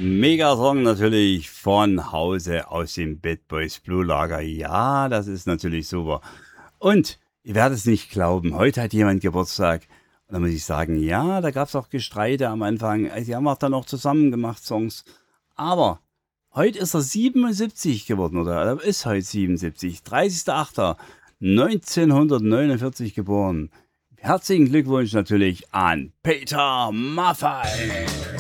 Mega-Song natürlich von Hause aus dem Bad Boys Blue Lager. Ja, das ist natürlich super. Und ihr werdet es nicht glauben, heute hat jemand Geburtstag. Und da muss ich sagen, ja, da gab es auch Gestreite am Anfang. Die haben auch dann auch zusammen gemacht, Songs. Aber heute ist er 77 geworden, oder er ist heute 77. 30.08.1949 geboren. Herzlichen Glückwunsch natürlich an Peter Maffay.